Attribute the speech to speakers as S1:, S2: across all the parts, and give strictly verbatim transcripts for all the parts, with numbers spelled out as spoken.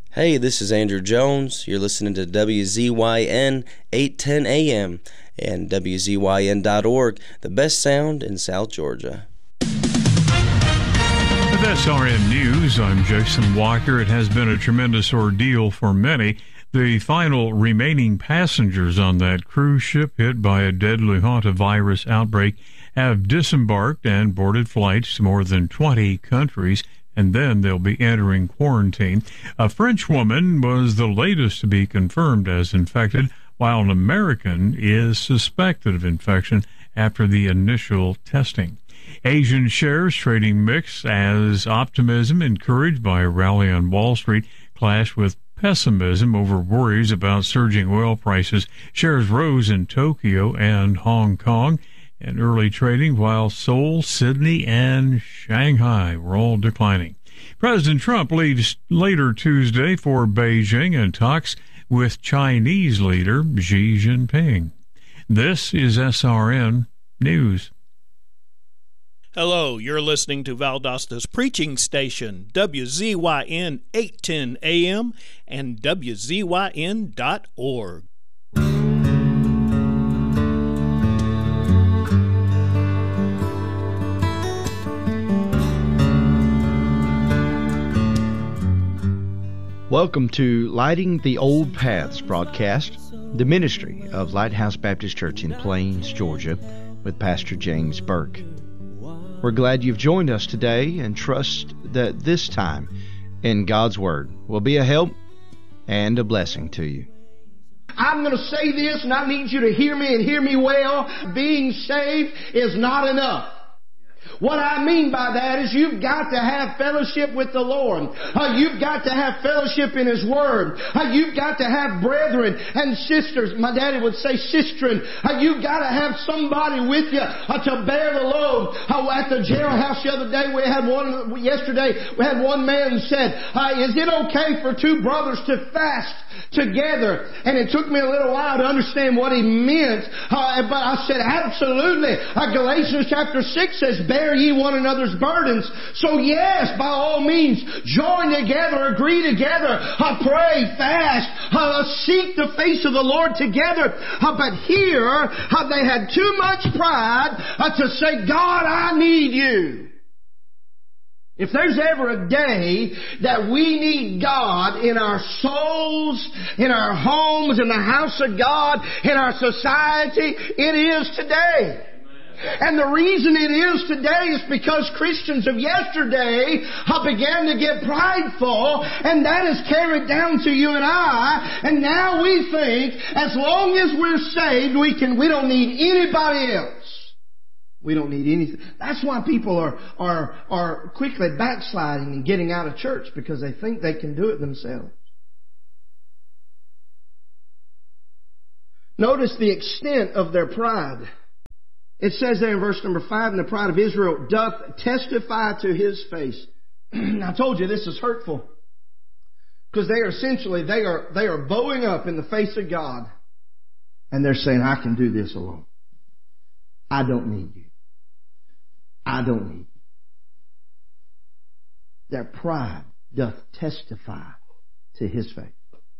S1: Hey, this is Andrew Jones. You're listening to W Z Y N eight ten A M and W Z Y N dot org, the best sound in South Georgia.
S2: With S R N News, I'm Jason Walker. It has been a tremendous ordeal for many. The final remaining passengers on that cruise ship hit by a deadly hantavirus outbreak have disembarked and boarded flights to more than twenty countries, and then they'll be entering quarantine. A French woman was the latest to be confirmed as infected, while an American is suspected of infection after the initial testing. Asian shares trading mixed as optimism encouraged by a rally on Wall Street clashed with pessimism over worries about surging oil prices. Shares rose in Tokyo and Hong Kong in early trading, while Seoul, Sydney, and Shanghai were all declining. President Trump leaves later Tuesday for Beijing and talks with Chinese leader Xi Jinping. This is S R N News.
S3: Hello, you're listening to Valdosta's preaching station, W Z Y N eight ten A M and W Z Y N dot org.
S4: Welcome to Lighting the Old Paths broadcast, the ministry of Lighthouse Baptist Church in Plains, Georgia, with Pastor James Burke. We're glad you've joined us today and trust that this time in God's Word will be a help and a blessing to you.
S5: I'm going to say this, and I need you to hear me and hear me well. Being saved is not enough. What I mean by that is you've got to have fellowship with the Lord. Uh, you've got to have fellowship in His Word. Uh, you've got to have brethren and sisters. My daddy would say sistren. Uh, you've got to have somebody with you uh, to bear the load. Uh, at the jailhouse the other day, we had one, yesterday, we had one man said, uh, is it okay for two brothers to fast together? And it took me a little while to understand what he meant. Uh, but I said, absolutely. Uh, Galatians chapter six says, bear ye one another's burdens. So yes, by all means, join together, agree together, uh, pray, fast, uh, seek the face of the Lord together. Uh, but here, uh, they had too much pride uh, to say, God, I need you. If there's ever a day that we need God in our souls, in our homes, in the house of God, in our society, it is today. And the reason it is today is because Christians of yesterday began to get prideful, and that is carried down to you and I. And now we think as long as we're saved, we can, we don't need anybody else. We don't need anything. That's why people are, are, are quickly backsliding and getting out of church, because they think they can do it themselves. Notice the extent of their pride. It says there in verse number five, and the pride of Israel doth testify to his face. I told you this is hurtful, because they are essentially, they are, they are bowing up in the face of God, and they're saying, I can do this alone. I don't need you. I don't need you. Their pride doth testify to his faith.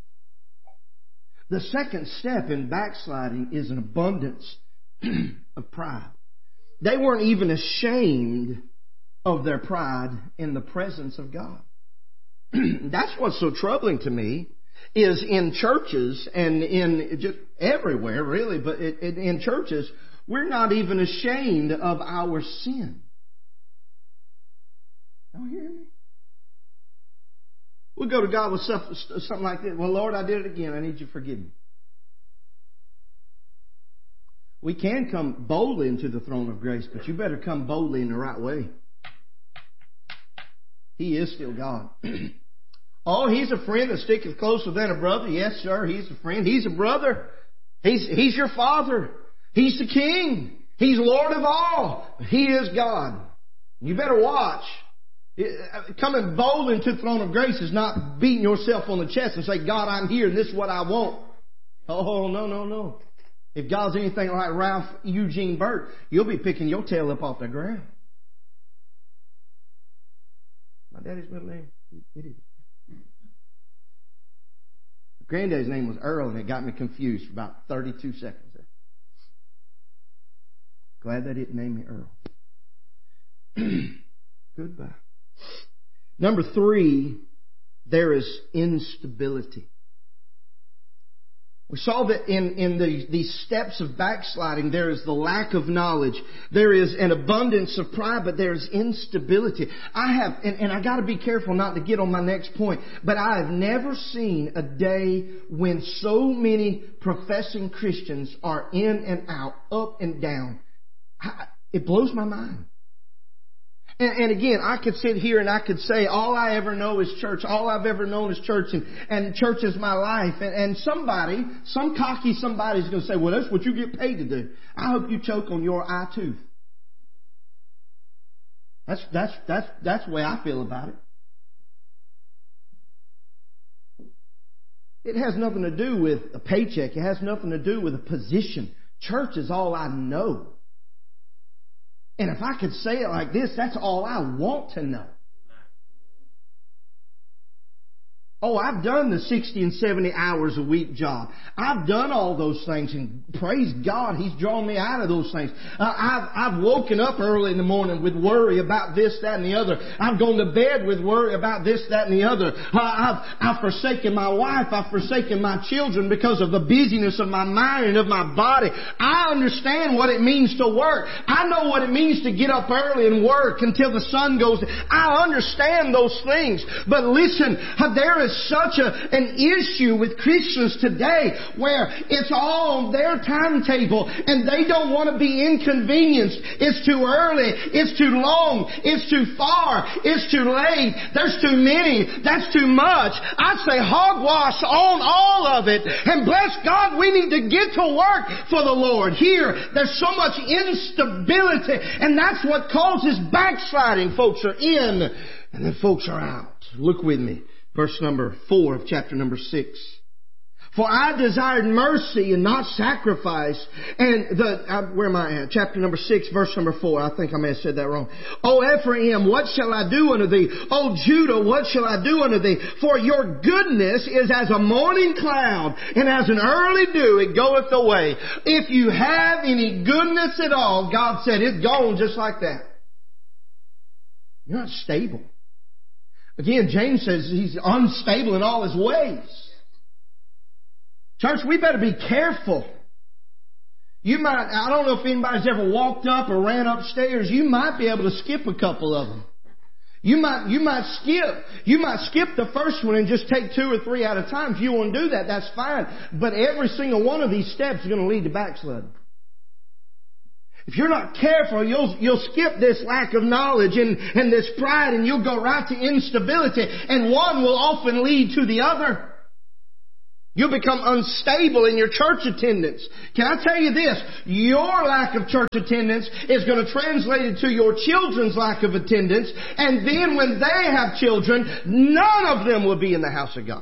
S5: The second step in backsliding is an abundance of pride. They weren't even ashamed of their pride in the presence of God. That's what's so troubling to me, is in churches and in just everywhere really, but it, it, in churches, we're not even ashamed of our sin. Don't you hear me? We go to God with something like this. Well, Lord, I did it again. I need you to forgive me. We can come boldly into the throne of grace, but you better come boldly in the right way. He is still God. Oh, He's a friend that sticketh closer than a brother. Yes, sir, He's a friend. He's a brother. He's, he's your Father. He's the King. He's Lord of all. He is God. You better watch. Coming bold into the throne of grace is not beating yourself on the chest and say, God, I'm here and this is what I want. Oh, no, no, no. If God's anything like Ralph Eugene Burke, you'll be picking your tail up off the ground. My daddy's middle name, it is. Granddad's name was Earl, and it got me confused for about thirty-two seconds there. Glad they didn't name me Earl. Goodbye. Number three, there is instability. We saw that in, in the, these steps of backsliding, there is the lack of knowledge. There is an abundance of pride, but there is instability. I have, and, and I got to be careful not to get on my next point, but I have never seen a day when so many professing Christians are in and out, up and down. I, it blows my mind. And, and again, I could sit here and I could say, all I ever know is church. All I've ever known is church, and, and church is my life. And, and somebody, some cocky somebody is going to say, well, that's what you get paid to do. I hope you choke on your eye tooth. That's, that's, that's, that's the way I feel about it. It has nothing to do with a paycheck. It has nothing to do with a position. Church is all I know. And if I could say it like this, that's all I want to know. Oh, I've done the sixty and seventy hours a week job. I've done all those things, and praise God, He's drawn me out of those things. Uh, I've, I've woken up early in the morning with worry about this, that, and the other. I've gone to bed with worry about this, that, and the other. Uh, I've, I've forsaken my wife. I've forsaken my children because of the busyness of my mind and of my body. I understand what it means to work. I know what it means to get up early and work until the sun goes down. I understand those things. But listen, there is such a, an issue with Christians today where it's all on their timetable and they don't want to be inconvenienced. It's too early. It's too long. It's too far. It's too late. There's too many. That's too much. I say hogwash on all of it. And bless God, we need to get to work for the Lord. Here, there's so much instability, and that's what causes backsliding. Folks are in and then folks are out. Look with me. Verse number four of chapter number six. For I desired mercy and not sacrifice. And the, uh, where am I at? Chapter number six, verse number four. I think I may have said that wrong. O Ephraim, what shall I do unto thee? O Judah, what shall I do unto thee? For your goodness is as a morning cloud, and as an early dew it goeth away. If you have any goodness at all, God said, it's gone just like that. You're not stable. Again, James says he's unstable in all his ways. Church, we better be careful. You might, I don't know if anybody's ever walked up or ran upstairs. You might be able to skip a couple of them. You might, you might skip. You might skip the first one and just take two or three at a time. If you want to do that, that's fine. But every single one of these steps is going to lead to backsliding. If you're not careful, you'll, you'll skip this lack of knowledge and, and this pride, and you'll go right to instability. And one will often lead to the other. You'll become unstable in your church attendance. Can I tell you this? Your lack of church attendance is going to translate into your children's lack of attendance. And then when they have children, none of them will be in the house of God.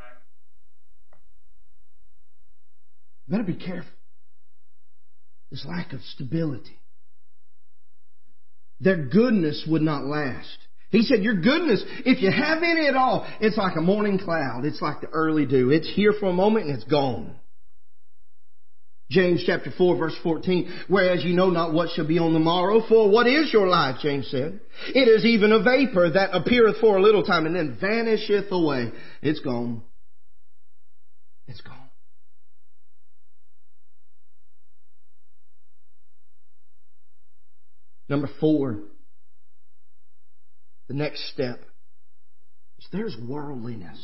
S5: You better be careful. This lack of stability. Their goodness would not last. He said, your goodness, if you have any at all, it's like a morning cloud. It's like the early dew. It's here for a moment and it's gone. James chapter four verse fourteen, whereas you know not what shall be on the morrow, for what is your life, James said. It is even a vapor that appeareth for a little time and then vanisheth away. It's gone. It's gone. Number four, the next step is there's worldliness.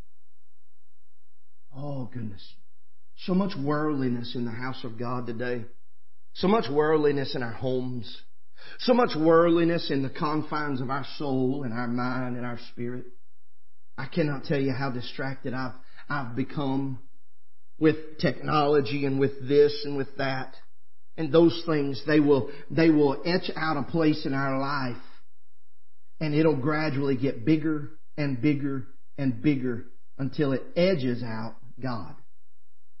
S5: Oh, goodness. So much worldliness in the house of God today. So much worldliness in our homes. So much worldliness in the confines of our soul and our mind and our spirit. I cannot tell you how distracted I've, I've become with technology and with this and with that. And those things, they will, they will etch out a place in our life. And it'll gradually get bigger and bigger and bigger until it edges out God.